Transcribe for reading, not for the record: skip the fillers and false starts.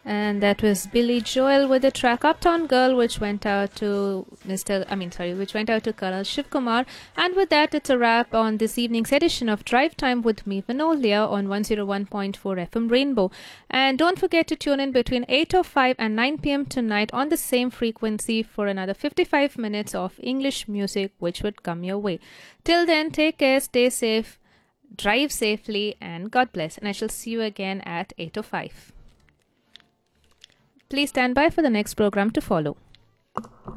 And that was Billy Joel with the track Uptown Girl, which went out to which went out to Colonel Shiv Kumar. And with that, it's a wrap on this evening's edition of Drive Time with me, Vinolia, on 101.4 FM Rainbow. And don't forget to tune in between 8:05 and 9 p.m. tonight on the same frequency for another 55 minutes of English music, which would come your way. Till then, take care, stay safe, drive safely, and God bless. And I shall see you again at 8:05. Please stand by for the next program to follow.